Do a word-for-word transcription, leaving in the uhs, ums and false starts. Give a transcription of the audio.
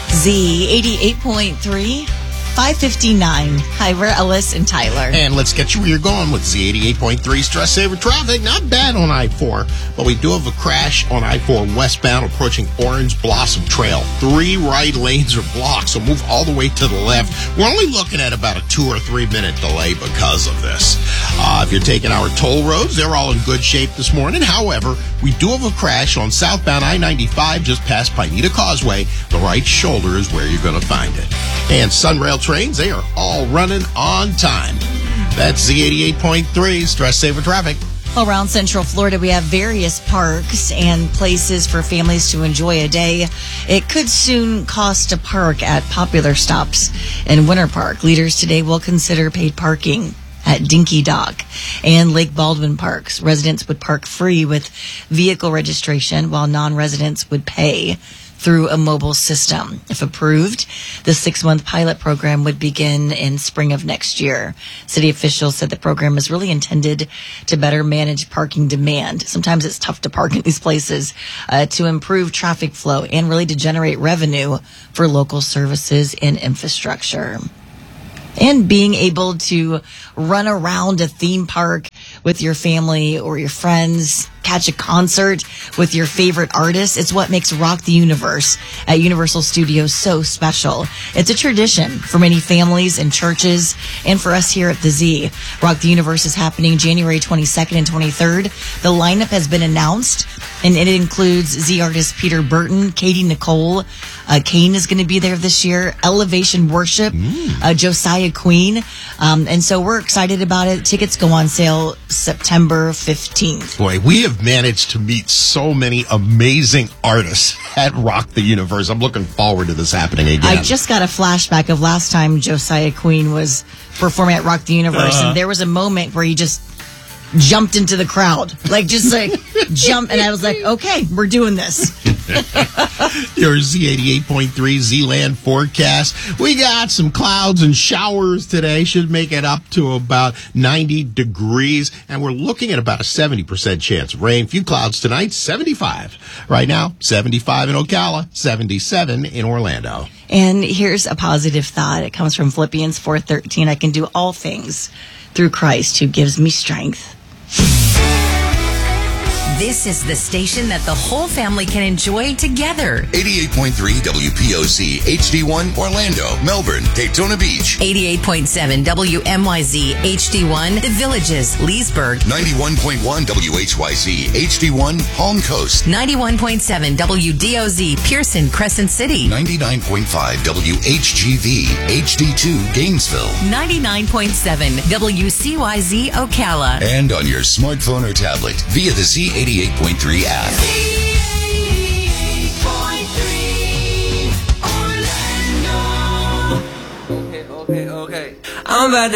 Z eighty-eight point three, five fifty-nine. Hi, we're Ellis and Tyler. And let's get you where you're going with Z eighty-eight point three Stress Saver Traffic. Not bad on I four, but we do have a crash on I four westbound approaching Orange Blossom Trail. Three right lanes are blocked, so move all the way to the left. We're only looking at about a two or three minute delay because of this. Uh, if you're taking our toll roads, they're all in good shape this morning. However, we do have a crash on southbound I ninety-five just past Pineda Causeway. The right shoulder is where you're going to find it. And Sunrail trains, they are all running on time. That's Z eighty-eight point three Stress Saver Traffic. Around Central Florida, we have various parks and places for families to enjoy a day. It could soon cost to park at popular stops in Winter Park. Leaders today will consider paid parking at Dinky Dock and Lake Baldwin Parks. Residents would park free with vehicle registration, while non-residents would pay through a mobile system. If approved, the six-month pilot program would begin in spring of next year. City officials said the program is really intended to better manage parking demand. Sometimes it's tough to park in these places, uh, to improve traffic flow and really to generate revenue for local services and infrastructure. And being able to run around a theme park with your family or your friends, catch a concert with your favorite artist, it's what makes Rock the Universe at Universal Studios so special. It's a tradition for many families and churches, and for us here at the Z. Rock the Universe is happening January twenty-second and twenty-third. The lineup has been announced, and it includes Z artist Peter Burton, Katie Nicole, uh, Kane is going to be there this year, Elevation Worship, mm. uh, Josiah Queen, um, and so we're excited about it. Tickets go on sale September fifteenth. Boy, we have managed to meet so many amazing artists at Rock the Universe. I'm looking forward to this happening again. I just got a flashback of last time Josiah Queen was performing at Rock the Universe, uh, and there was a moment where he just jumped into the crowd. Like, just like, jump, and I was like, okay, we're doing this. Your Z eighty-eight point three Z-Land forecast. We got some clouds and showers today. Should make it up to about ninety degrees. And we're looking at about a seventy percent chance of rain. Few clouds tonight, seventy-five. Right now, seventy-five in Ocala, seventy-seven in Orlando. And here's a positive thought. It comes from Philippians four thirteen. I can do all things through Christ who gives me strength. This is the station that the whole family can enjoy together. eighty-eight point three W P O Z, H D one, Orlando, Melbourne, Daytona Beach. eighty-eight point seven W M Y Z, H D one, The Villages, Leesburg. ninety-one point one W H Y Z, H D one, Palm Coast. ninety-one point seven W D O Z, Pearson, Crescent City. ninety-nine point five W H G V, H D two, Gainesville. ninety-nine point seven W C Y Z, Ocala. And on your smartphone or tablet via the Z eighty-eight point three app. Okay, okay, okay. I'm about to